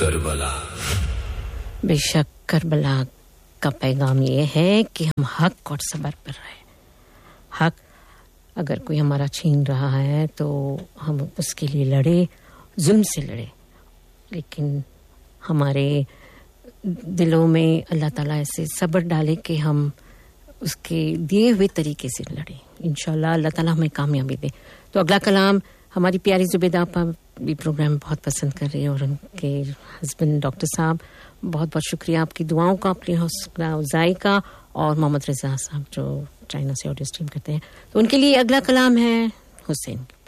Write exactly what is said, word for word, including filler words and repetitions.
Karbala. बेशक Karbala का पैगाम ये है कि हम हक और सब्र पर रहे। हक अगर कोई हमारा छीन रहा है तो हम उसके लिए लड़े, जुल्म से लड़े, लेकिन हमारे दिलों में अल्लाह ताला ऐसे सब्र डाले कि हम उसके दिए हुए तरीके से लड़े। इंशाल्लाह अल्लाह ताला हमें कामयाबी दे। तो अगला कलाम हमारी प्यारी जुबैदा आपा भी प्रोग्राम बहुत पसंद कर रही है और उनके हस्बैंड डॉक्टर साहब, बहुत बहुत शुक्रिया आपकी दुआओं का, अपनी हौसला अफजाई का, और मोहम्मद रजा साहब जो चाइना से ऑडियो स्ट्रीम करते हैं। तो उनके लिए अगला कलाम है हुसैन।